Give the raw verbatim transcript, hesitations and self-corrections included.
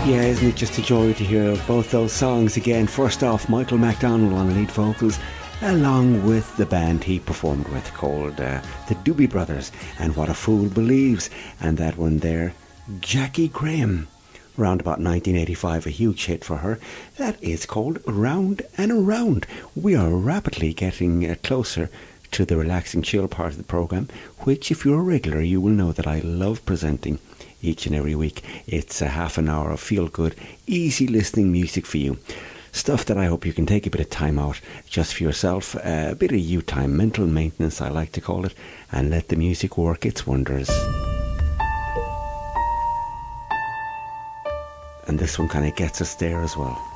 Yeah, isn't it just a joy to hear both those songs again? First off, Michael McDonald on lead vocals, along with the band he performed with called uh, the Doobie Brothers, and What a Fool Believes. And that one there, Jackie Graham, round about nineteen eighty-five, a huge hit for her. That is called Round and Around. We are rapidly getting uh, closer to the relaxing chill part of the programme, which if you're a regular you will know that I love presenting each and every week. It's a half an hour of feel-good, easy listening music for you. Stuff that I hope you can take a bit of time out just for yourself, uh, a bit of you time, mental maintenance I like to call it, and let the music work its wonders. And this one kind of gets us there as well.